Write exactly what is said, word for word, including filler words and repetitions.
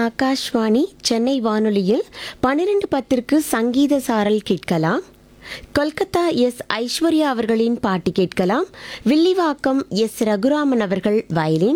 ஆகாஷ்வாணி சென்னை வானொலியில் பன்னிரண்டு பத்திற்கு சங்கீத சாரல் கேட்கலாம். கொல்கத்தா எஸ் ஐஸ்வர்யா அவர்களின் பாட்டு கேட்கலாம். வில்லிவாக்கம் எஸ் ரகுராமன் அவர்கள் வயலின்,